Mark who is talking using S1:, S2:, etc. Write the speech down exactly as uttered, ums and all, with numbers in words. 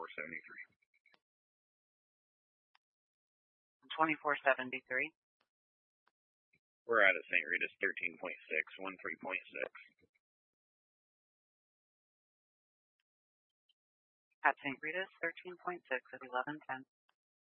S1: twenty-four seventy-three.
S2: twenty-four seventy-three.
S1: We're out at Saint Rita's thirteen point six, one three point six.
S2: At Saint Rita's thirteen point six at eleven ten.